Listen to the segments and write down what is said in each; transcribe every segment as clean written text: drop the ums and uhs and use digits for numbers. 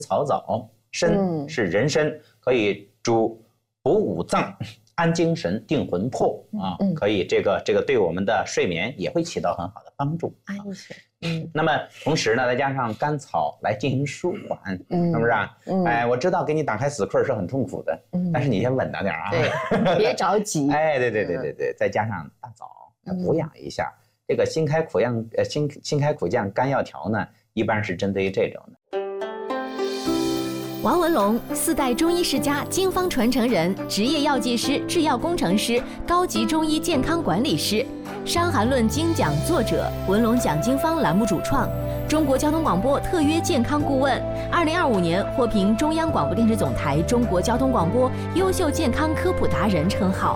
草枣，参是人参，可以补五脏、安精神、定魂魄啊，可以这个对我们的睡眠也会起到很好的帮助。 安神， 那么同时呢，再加上甘草来进行舒缓，是不是啊？我知道给你打开死困是很痛苦的，但是你先稳当点啊， 对，别着急。 对，再加上大枣补养一下，这个新开苦降肝药条呢，一般是针对于这种的。 王文龙4代中医世家，经方传承人，职业药剂师、制药工程师，高级中医健康管理师，《伤寒论》精讲作者，文龙讲经方栏目主创，中国交通广播特约健康顾问，2025年获评中央广播电视总台中国交通广播优秀健康科普达人称号。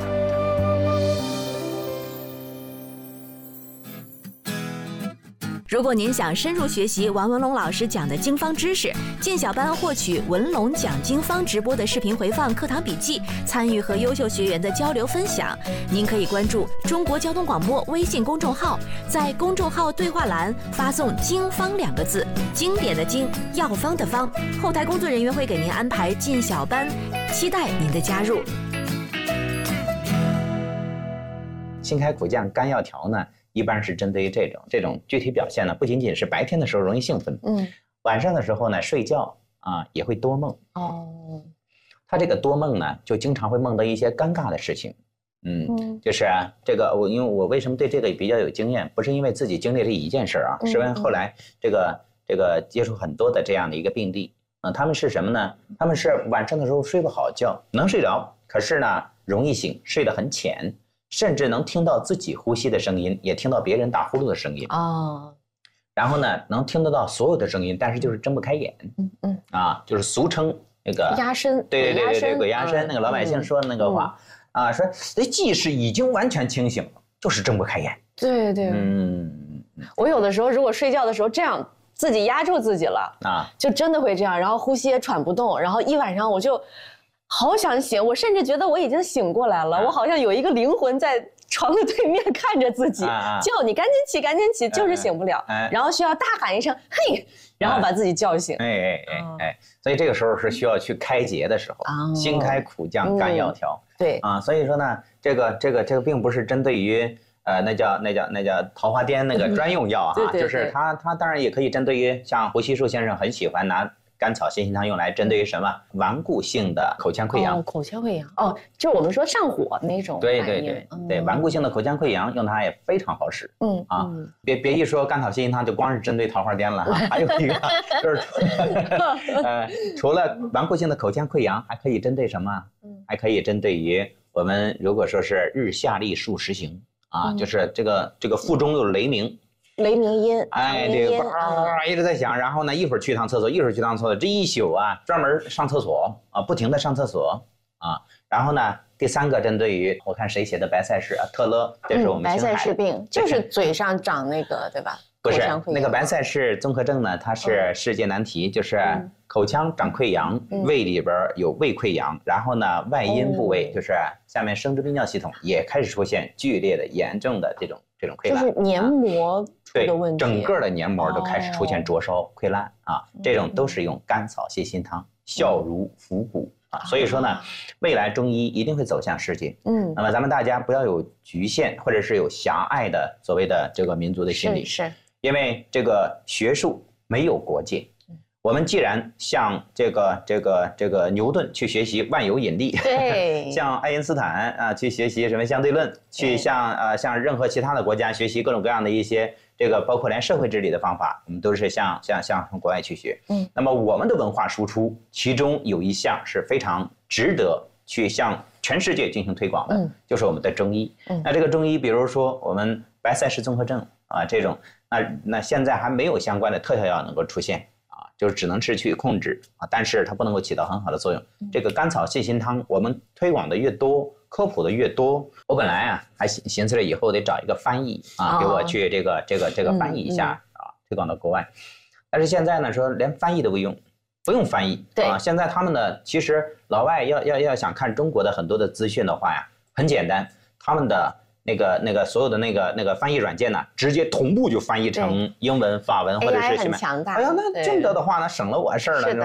如果您想深入学习王文龙老师讲的经方知识，进小班获取文龙讲经方直播的视频回放、课堂笔记，参与和优秀学员的交流分享，您可以关注中国交通广播微信公众号，在公众号对话栏发送“经方”2个字，经典的经，药方的方，后台工作人员会给您安排进小班，期待您的加入。 新开苦降肝药条呢，一般是针对于这种具体表现呢，不仅仅是白天的时候容易兴奋，晚上的时候呢睡觉也会多梦。他这个多梦呢，就经常会梦到一些尴尬的事情。就是这个因为我为什么对这个比较有经验，不是因为自己经历了一件事是因为后来这个接触很多的这样的一个病例，他们是什么呢？他们是晚上的时候睡不好觉，能睡着，可是呢容易醒，睡得很浅。甚至能听到自己呼吸的声音，也听到别人打呼噜的声音然后呢，能听得到所有的声音，但是就是睁不开眼。就是俗称那个压身。对， 鬼压身，那个老百姓说的那个话说即使已经完全清醒了，就是睁不开眼。 对。我有的时候如果睡觉的时候这样自己压住自己了就真的会这样，然后呼吸也喘不动，然后一晚上我就好想醒，我甚至觉得我已经醒过来了，我好像有一个灵魂在床的对面看着自己，叫你赶紧起，赶紧起，就是醒不了，然后需要大喊一声嘿，然后把自己叫醒。 所以这个时候是需要去开节的时候，新开苦降肝药条。 对所以说呢，这个并不是针对于那叫桃花颠那个专用药就是它当然也可以针对于像胡锡树先生很喜欢拿甘草泻心汤用来针对于什么顽固性的口腔溃疡。 口腔溃疡就是我们说上火那种。 对，顽固性的口腔溃疡用它也非常好使。别一说甘草泻心汤就光是针对桃花颠了还有一个就是除了顽固性的口腔溃疡，还可以针对什么？还可以针对于我们如果说是日下利数十行就是这个腹中有雷鸣音，一直在响，然后呢一会儿去趟厕所，一会儿去趟厕所，这一宿专门上厕所不停的上厕所然后呢第3个针对于我看谁写的白赛氏特勒，这是我们白赛氏病，就是嘴上长那个对吧？ 不是那个白赛氏综合症呢，它是世界难题，就是口腔长溃疡，胃里边有胃溃疡，然后呢外阴部位就是下面生殖泌尿系统也开始出现剧烈的严重的这种溃烂， 就是黏膜出的问题， 整个的黏膜都开始出现灼烧溃烂这种都是用甘草泻心汤，效如伏骨所以说呢，未来中医一定会走向世界。那么咱们大家不要有局限或者是有狭隘的所谓的这个民族的心理， 是因为这个学术没有国界。我们既然向这个牛顿去学习万有引力， 对， 向爱因斯坦去学习什么相对论，去向任何其他的国家学习各种各样的一些这个包括连社会治理的方法，我们都是向国外去学。那么我们的文化输出，其中有一项是非常值得去向全世界进行推广的，就是我们的中医。那这个中医，比如说我们白赛氏综合症这种，那现在还没有相关的特效药能够出现。就是只能是去控制但是它不能够起到很好的作用。这个甘草泻心汤，我们推广的越多，科普的越多，我本来还寻思着以后得找一个翻译给我去这个翻译一下推广到国外。但是现在呢，说连翻译都不用翻译现在他们呢，其实老外要想看中国的很多的资讯的话很简单，他们的那个所有的那个翻译软件呢，直接同步就翻译成英文、法文或者是什么。 AI 很强大。 哎呀，那这么多的话呢，省了我事儿了。